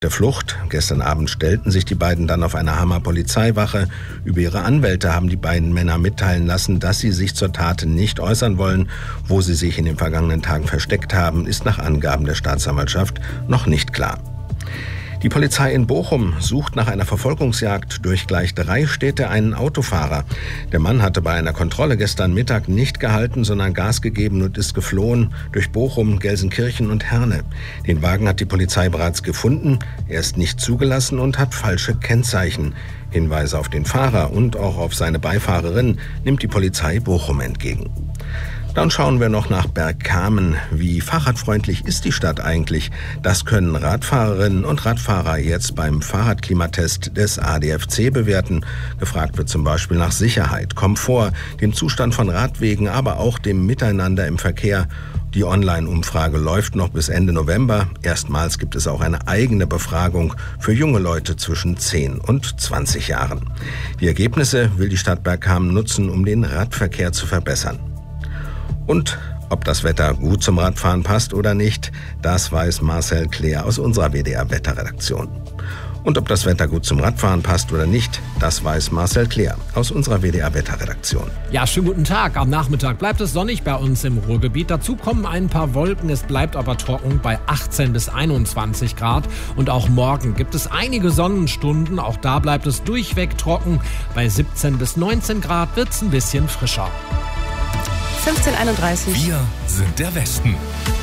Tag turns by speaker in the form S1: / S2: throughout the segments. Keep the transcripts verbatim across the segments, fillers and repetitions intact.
S1: Der Flucht. Gestern Abend stellten sich die beiden dann auf einer Hammer Polizeiwache. Über ihre Anwälte haben die beiden Männer mitteilen lassen, dass sie sich zur Tat nicht äußern wollen. Wo sie sich in den vergangenen Tagen versteckt haben, ist nach Angaben der Staatsanwaltschaft noch nicht klar. Die Polizei in Bochum sucht nach einer Verfolgungsjagd durch gleich drei Städte einen Autofahrer. Der Mann hatte bei einer Kontrolle gestern Mittag nicht gehalten, sondern Gas gegeben und ist geflohen durch Bochum, Gelsenkirchen und Herne. Den Wagen hat die Polizei bereits gefunden. Er ist nicht zugelassen und hat falsche Kennzeichen. Hinweise auf den Fahrer und auch auf seine Beifahrerin nimmt die Polizei Bochum entgegen. Dann schauen wir noch nach Bergkamen. Wie fahrradfreundlich ist die Stadt eigentlich? Das können Radfahrerinnen und Radfahrer jetzt beim Fahrradklimatest des A D F C bewerten. Gefragt wird zum Beispiel nach Sicherheit, Komfort, dem Zustand von Radwegen, aber auch dem Miteinander im Verkehr. Die Online-Umfrage läuft noch bis Ende November. Erstmals gibt es auch eine eigene Befragung für junge Leute zwischen zehn und zwanzig Jahren. Die Ergebnisse will die Stadt Bergkamen nutzen, um den Radverkehr zu verbessern. Und ob das Wetter gut zum Radfahren passt oder nicht, das weiß Marcel Claire aus unserer W D R-Wetterredaktion. Und ob das Wetter gut zum Radfahren passt oder nicht, das weiß Marcel Claire aus unserer W D R-Wetterredaktion.
S2: Ja, schönen guten Tag. Am Nachmittag bleibt es sonnig bei uns im Ruhrgebiet. Dazu kommen ein paar Wolken. Es bleibt aber trocken bei achtzehn bis einundzwanzig Grad. Und auch morgen gibt es einige Sonnenstunden. Auch da bleibt es durchweg trocken. Bei siebzehn bis neunzehn Grad wird es ein bisschen frischer.
S3: fünfzehn Uhr einunddreißig.
S4: Wir sind der Westen.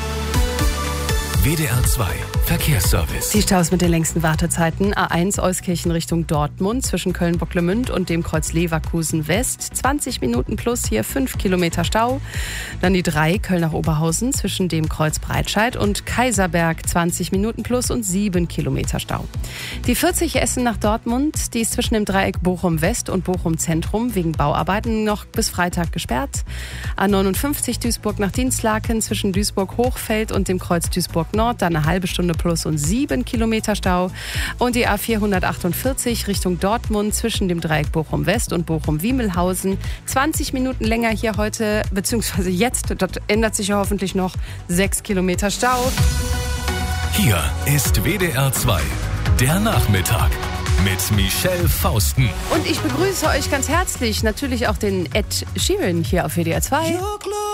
S4: W D R zwei Verkehrsservice.
S3: Die Staus mit den längsten Wartezeiten. A eins Euskirchen Richtung Dortmund zwischen Köln-Bocklemünd und dem Kreuz Leverkusen West. zwanzig Minuten plus, hier fünf Kilometer Stau. Dann die drei Köln nach Oberhausen zwischen dem Kreuz Breitscheid und Kaiserberg. zwanzig Minuten plus und sieben Kilometer Stau. Die vierzig Essen nach Dortmund, die ist zwischen dem Dreieck Bochum West und Bochum Zentrum wegen Bauarbeiten noch bis Freitag gesperrt. A neunundfünfzig Duisburg nach Dienstlaken zwischen Duisburg-Hochfeld und dem Kreuz Duisburg Nord. Dann eine halbe Stunde plus und sieben Kilometer Stau. Und die A vierhundertachtundvierzig Richtung Dortmund zwischen dem Dreieck Bochum West und Bochum-Wiemelhausen. zwanzig Minuten länger hier heute, beziehungsweise jetzt, das ändert sich ja hoffentlich noch, sechs Kilometer Stau.
S4: Hier ist W D R zwei, der Nachmittag mit Michelle Fausten.
S3: Und ich begrüße euch ganz herzlich, natürlich auch den Ed Sheeran hier auf W D R zwei.